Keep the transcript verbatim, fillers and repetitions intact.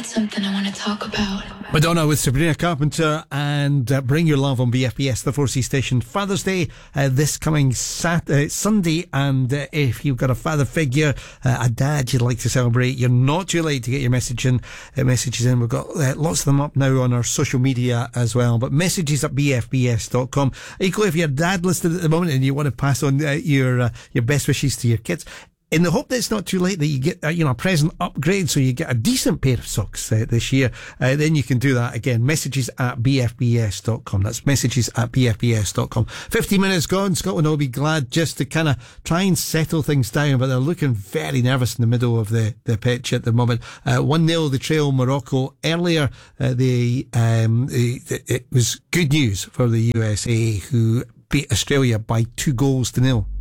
got something I want to talk about. Madonna with Sabrina Carpenter and uh, Bring Your Love on B F B S, the four C station. Father's Day uh, this coming sat- uh, Sunday, and uh, if you've got a father figure, uh, a dad you'd like to celebrate, you're not too late to get your message in, uh, messages in. We've got uh, lots of them up now on our social media as well, but messages at b f b s dot com. Equally, if you're a dad listening at the moment and you want to pass on uh, your uh, your best wishes to your kids, in the hope that it's not too late that you get, uh, you know, a present upgrade so you get a decent pair of socks uh, this year, uh, then you can do that again. Messages at b f b s dot com. That's messages at b f b s dot com. fifty minutes gone. Scotland will be glad just to kind of try and settle things down, but they're looking very nervous in the middle of the, the pitch at the moment. Uh, one nil the trail Morocco. Earlier, uh, the, um, the, it was good news for the U S A, who beat Australia by two goals to nil.